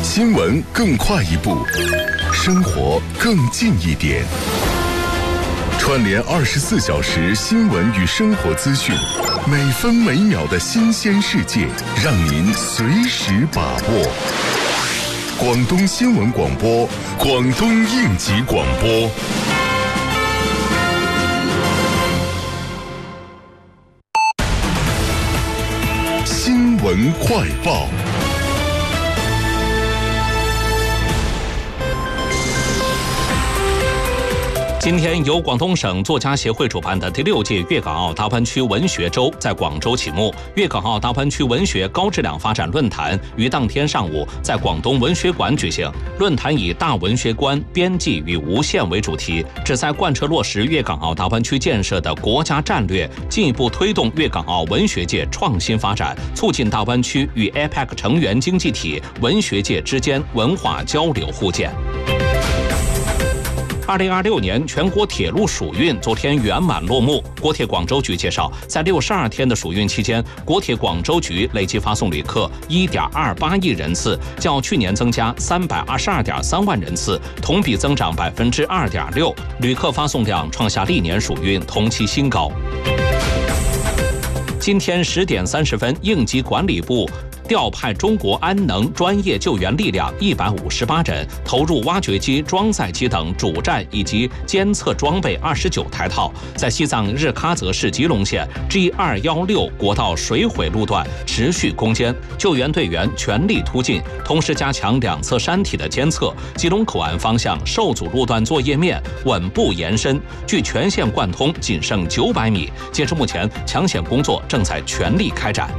新闻更快一步，生活更近一点。串联24小时新闻与生活资讯，每分每秒的新鲜世界，让您随时把握。广东新闻广播，广东应急广播。新闻快报。 今天由广东省作家协会主办的第6届粤港澳大湾区文学周在广州启幕。粤港澳大湾区文学高质量发展论坛于当天上午在广东文学馆举行。论坛以大文学观、边际与无限为主题，旨在贯彻落实粤港澳大湾区建设的国家战略，进一步推动粤港澳文学界创新发展，促进大湾区与 APEC 成员经济体文学界之间文化交流互鉴。2026年全国铁路暑运昨天圆满落幕。国铁广州局介绍，在62天的暑运期间，国铁广州局累计发送旅客1.28亿人次，较去年增加322.3万人次，同比增长2.6%，旅客发送量创下历年暑运同期新高。今天10点30分，应急管理部调派中国安能专业救援力量158人，投入挖掘机、装载机等主战以及监测装备29台套，在西藏日喀则市吉隆县 G216 国道水毁路段持续攻坚，救援队员全力突进，同时加强两侧山体的监测。吉隆口岸方向受阻路段作业面稳步延伸，距全线贯通仅剩900米。截至目前，抢险工作正在全力开展。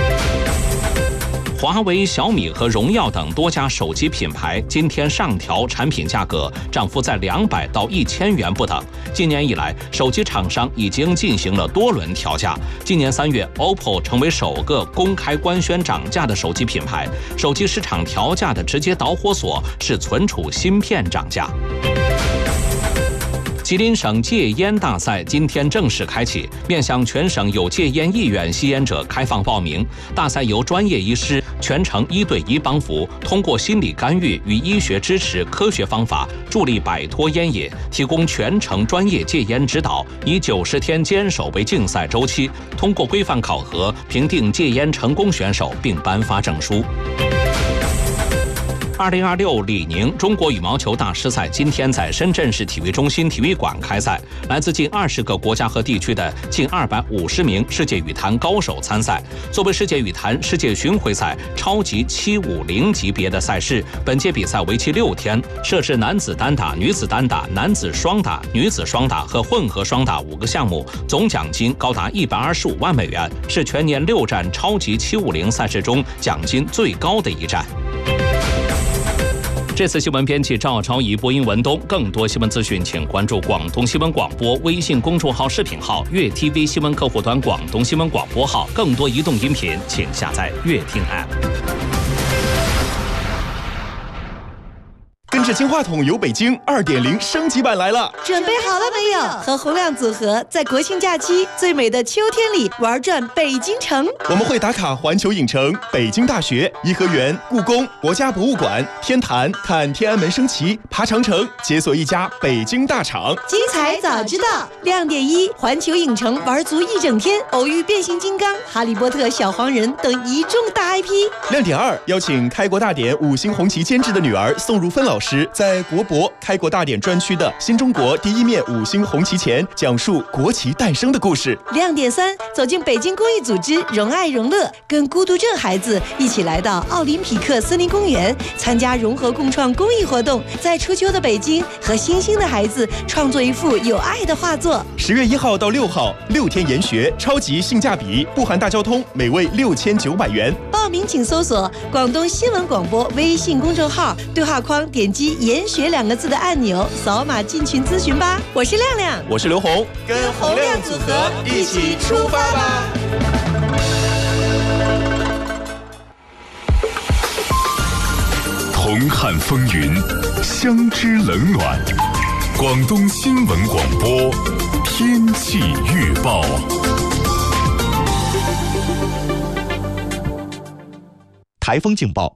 华为、小米和荣耀等多家手机品牌今天上调产品价格，涨幅在200到1000元不等。今年以来，手机厂商已经进行了多轮调价。今年3月 ，OPPO 成为首个公开官宣涨价的手机品牌。手机市场调价的直接导火索是存储芯片涨价。吉林省戒烟大赛今天正式开启，面向全省有戒烟意愿吸烟者开放报名。大赛由专业医师全程1对1帮扶，通过心理干预与医学支持科学方法，助力摆脱烟瘾，提供全程专业戒烟指导，以90天坚守为竞赛周期，通过规范考核评定戒烟成功选手，并颁发证书。2026李宁中国羽毛球大师赛今天在深圳市体育中心体育馆开赛，来自近20个国家和地区的近250名世界羽坛高手参赛。作为世界羽坛世界巡回赛超级750级别的赛事，本届比赛为期6天，设置男子单打、女子单打、男子双打、女子双打和混合双打5个项目，总奖金高达125万美元，是全年6站超级750赛事中奖金最高的一站。这次新闻编辑赵超仪，播音文东。更多新闻资讯，请关注广东新闻广播微信公众号、视频号、粤 TV 新闻客户端、广东新闻广播号。更多移动音频，请下载粤听 App。 跟着金话筒游北京 2.0 升级版来了， 准备好了没有？和洪亮组合在国庆假期最美的秋天里玩转北京城。 我们会打卡环球影城、北京大学、颐和园、故宫、国家博物馆、天坛，看天安门升旗，爬长城，解锁一家北京大厂。 精彩早知道，亮点1，环球影城玩足1整天，偶遇变形金刚、哈利波特、小黄人等一众大 IP。 亮点2，邀请开国大典5星红旗监制的女儿宋如芬老师，在国博开国大典专区的新中国第一面5星红旗前，讲述国旗诞生的故事。 亮点3，走进北京公益组织荣爱荣乐，跟孤独症孩子一起来到奥林匹克森林公园，参加融合共创公益活动，在初秋的北京和新兴的孩子创作一幅有爱的画作。 10月1号到6号，6天研学，超级性价比，不含大交通，每位6900元。 报名请搜索广东新闻广播微信公众号，对话框点击研学2个字的按钮，扫码进群咨询吧。我是亮亮， 我是刘红， 跟洪亮组合一起出发吧。 同看风云，相知冷暖。广东新闻广播天气预报。 台风警报